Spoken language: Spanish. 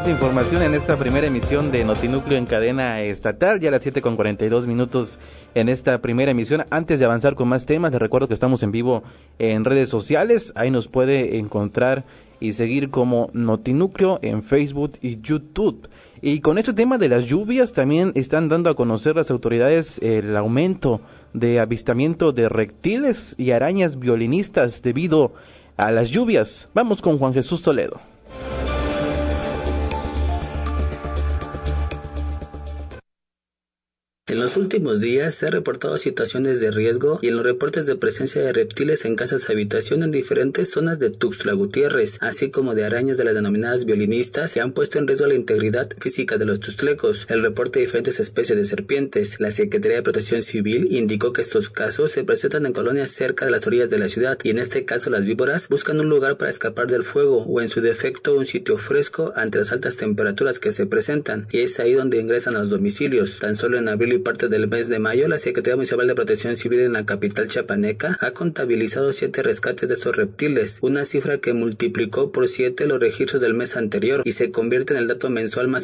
más información en esta primera emisión de Notinúcleo en cadena estatal, ya a las 7:42 en esta primera emisión. Antes de avanzar con más temas, les recuerdo que estamos en vivo en redes sociales, ahí nos puede encontrar y seguir como Notinúcleo en Facebook y YouTube. Y con este tema de las lluvias también están dando a conocer las autoridades el aumento de avistamiento de reptiles y arañas violinistas debido a las lluvias. Vamos con Juan Jesús Toledo. En los últimos días se han reportado situaciones de riesgo y en los reportes de presencia de reptiles en casas habitación en diferentes zonas de Tuxtla Gutiérrez, así como de arañas de las denominadas violinistas que han puesto en riesgo la integridad física de los tuxtlecos. El reporte de diferentes especies de serpientes. La Secretaría de Protección Civil indicó que estos casos se presentan en colonias cerca de las orillas de la ciudad y en este caso las víboras buscan un lugar para escapar del fuego o en su defecto un sitio fresco ante las altas temperaturas que se presentan, y es ahí donde ingresan a los domicilios. Tan solo en abril y parte del mes de mayo, la Secretaría Municipal de Protección Civil en la capital chiapaneca ha contabilizado 7 rescates de esos reptiles, una cifra que multiplicó por 7 los registros del mes anterior y se convierte en el dato mensual más